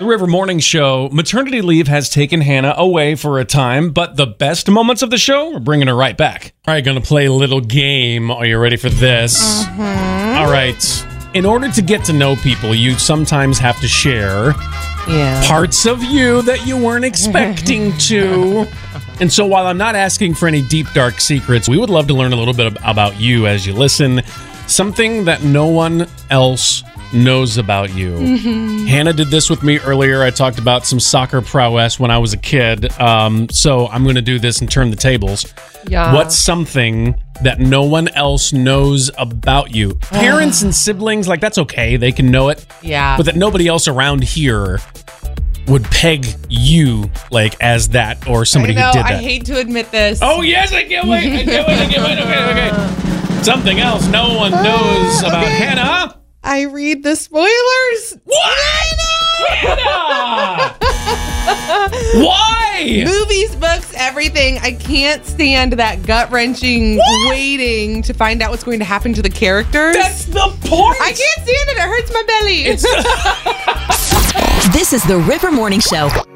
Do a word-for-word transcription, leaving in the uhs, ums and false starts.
River Morning Show. Maternity leave has taken Hannah away for a time, but the best moments of the show are bringing her right back. All right, gonna play a little game. Are you ready for this? Mm-hmm. All right. In order to get to know people, you sometimes have to share yeah. parts of you that you weren't expecting to. And so while I'm not asking for any deep, dark secrets, we would love to learn a little bit about you as you listen. Something that no one else knows about you. Mm-hmm. Hannah did this with me earlier. I talked about some soccer prowess when I was a kid. Um, so I'm going to do this and turn the tables. Yeah. What's something that no one else knows about you? Parents and siblings, like, that's okay. They can know it. Yeah. But that nobody else around here would peg you, like, as that or somebody I know, who did that. I hate to admit this. Oh, yes, I can't wait. I can't wait. I can't wait. Okay, okay. Something else no one knows about okay. Hannah. I read the spoilers. What? Hannah! Why? Movies, books, everything. I can't stand that gut-wrenching waiting to find out what's going to happen to the characters. That's the point. I can't stand it. It hurts my belly. This is the River Morning Show.